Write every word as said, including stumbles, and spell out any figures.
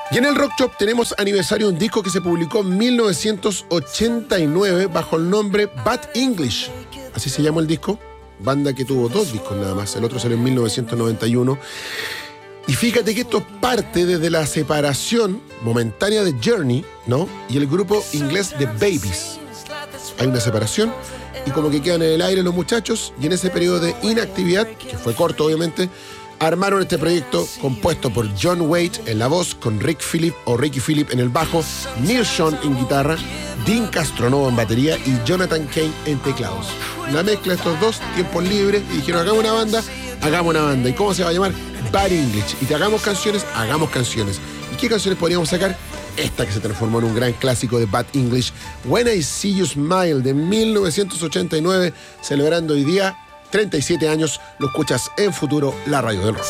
Y en el Rock Shop tenemos aniversario de un disco que se publicó en mil novecientos ochenta y nueve bajo el nombre Bad English. Así se llamó el disco. Banda que tuvo dos discos nada más. El otro salió en mil novecientos noventa y uno. Y fíjate que esto parte desde la separación momentánea de Journey, ¿no? Y el grupo inglés The Babies. Hay una separación y como que quedan en el aire los muchachos, y en ese periodo de inactividad, que fue corto obviamente, armaron este proyecto compuesto por John Waite en la voz, con Rick Phillip o Ricky Phillip en el bajo, Neil Schon en guitarra, Dean Castronovo en batería y Jonathan Kane en teclados. La mezcla de estos dos, tiempos libres, y dijeron, hagamos una banda, hagamos una banda. ¿Y cómo se va a llamar? Bad English. Y te hagamos canciones, hagamos canciones. ¿Y qué canciones podríamos sacar? Esta que se transformó en un gran clásico de Bad English, When I See You Smile, de mil novecientos ochenta y nueve, celebrando hoy día treinta y siete años. Lo escuchas en Futuro, la radio del rock.